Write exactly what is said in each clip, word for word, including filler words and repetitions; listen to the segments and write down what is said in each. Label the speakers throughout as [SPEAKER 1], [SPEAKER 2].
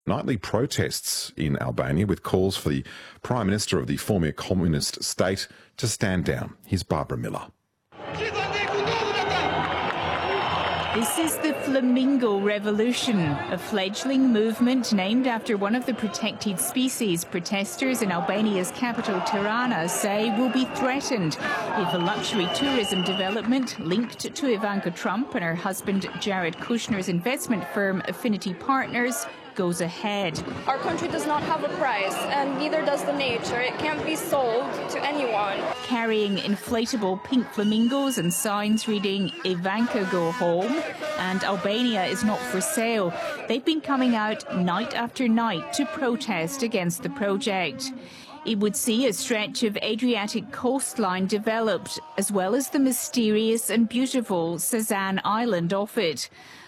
[SPEAKER 1] Nightly protests in Albania with calls for the Prime Minister of the former communist state to stand down. Here's Barbara Miller.
[SPEAKER 2] This is the Flamingo Revolution, a fledgling movement named after one of the protected species protesters in Albania's capital Tirana say will be threatened if a luxury tourism development linked to Ivanka Trump and her husband Jared Kushner's investment firm Affinity Partners goes ahead.
[SPEAKER 3] Our country does not have a price, and neither does the nature. It can't be sold to anyone.
[SPEAKER 2] Carrying inflatable pink flamingos and signs reading Ivanka go home and Albania is not for sale, they've been coming out night after night to protest against the project. It would see a stretch of Adriatic coastline developed, as well as the mysterious and beautiful Sazan Island off it.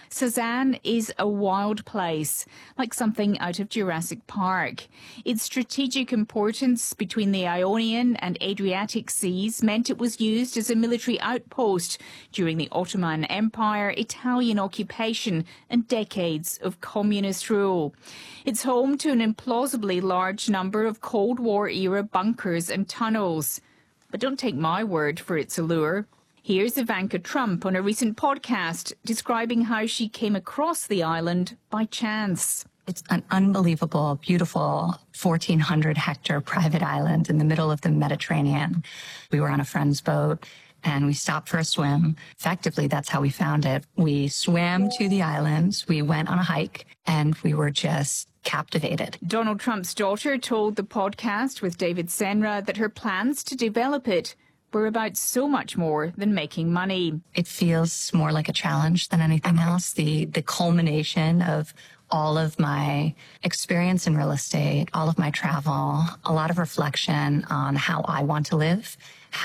[SPEAKER 2] Sazan is a wild place, like something out of Jurassic Park. Its strategic importance between the Ionian and Adriatic seas meant it was used as a military outpost during the Ottoman Empire, Italian occupation and decades of communist rule. It's home to an implausibly large number of Cold War-era bunkers and tunnels. But don't take my word for its allure. Here's Ivanka Trump on a recent podcast describing how she came across the island by chance.
[SPEAKER 4] It's an unbelievable, beautiful fourteen hundred hectare private island in the middle of the Mediterranean. We were on a friend's boat and we stopped for a swim. Effectively, that's how we found it. We swam to the island, we went on a hike, and we were just captivated.
[SPEAKER 2] Donald Trump's daughter told the podcast with David Senra that her plans to develop it were about so much more than making money.
[SPEAKER 4] It feels more like a challenge than anything else. The the culmination of all of my experience in real estate, all of my travel, a lot of reflection on how I want to live,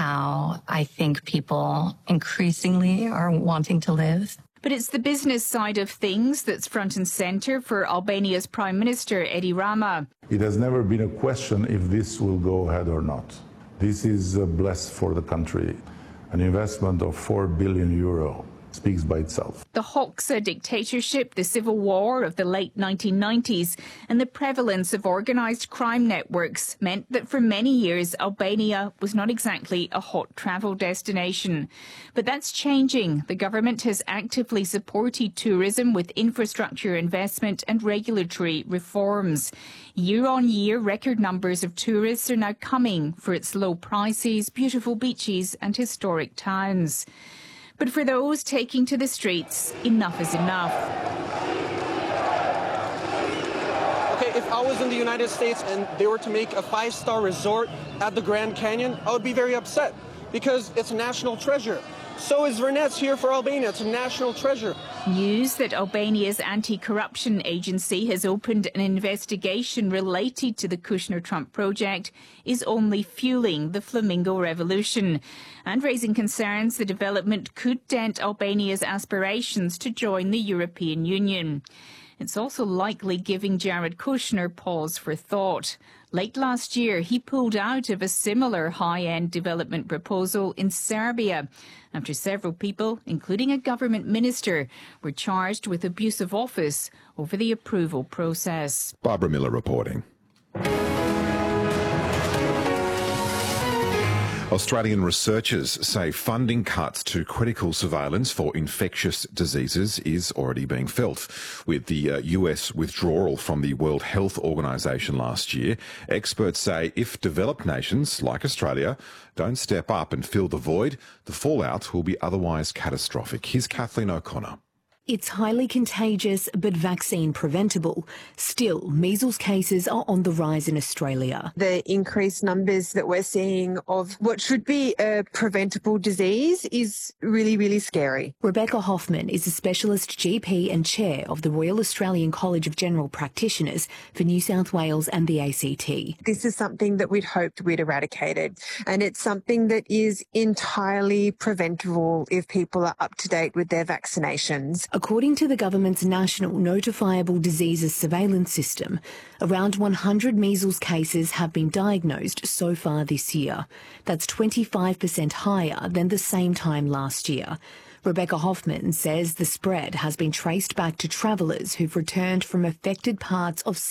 [SPEAKER 4] how I think people increasingly are wanting to live.
[SPEAKER 2] But it's the business side of things that's front and centre for Albania's Prime Minister, Edi Rama.
[SPEAKER 5] It has never been a question if this will go ahead or not. This is blessed for the country. An investment of four billion euro speaks by itself.
[SPEAKER 2] The Hoxha dictatorship, the civil war of the late nineteen nineties, and the prevalence of organised crime networks meant that for many years Albania was not exactly a hot travel destination. But that's changing. The government has actively supported tourism with infrastructure investment and regulatory reforms. Year on year, record numbers of tourists are now coming for its low prices, beautiful beaches and historic towns. But for those taking to the streets, enough is enough.
[SPEAKER 6] Okay, if I was in the United States and they were to make a five-star resort at the Grand Canyon, I would be very upset because it's a national treasure. So is Venice here for Albania. It's a national treasure.
[SPEAKER 2] News that Albania's anti-corruption agency has opened an investigation related to the Kushner-Trump project is only fueling the Flamingo Revolution and raising concerns the development could dent Albania's aspirations to join the European Union. It's also likely giving Jared Kushner pause for thought. Late last year, he pulled out of a similar high-end development proposal in Serbia after several people, including a government minister, were charged with abuse of office over the approval process.
[SPEAKER 1] Barbara Miller reporting. Australian researchers say funding cuts to critical surveillance for infectious diseases is already being felt. With the uh, U S withdrawal from the World Health Organization last year, experts say if developed nations like Australia don't step up and fill the void, the fallout will be otherwise catastrophic. Here's Kathleen O'Connor.
[SPEAKER 7] It's highly contagious but vaccine preventable. Still, measles cases are on the rise in Australia.
[SPEAKER 8] The increased numbers that we're seeing of what should be a preventable disease is really, really scary.
[SPEAKER 7] Rebecca Hoffman is a specialist G P and chair of the Royal Australian College of General Practitioners for New South Wales and the A C T.
[SPEAKER 8] This is something that we'd hoped we'd eradicated, and it's something that is entirely preventable if people are up to date with their vaccinations.
[SPEAKER 7] According to the government's National Notifiable Diseases Surveillance System, around one hundred measles cases have been diagnosed so far this year. That's twenty-five percent higher than the same time last year. Rebecca Hoffman says the spread has been traced back to travellers who've returned from affected parts of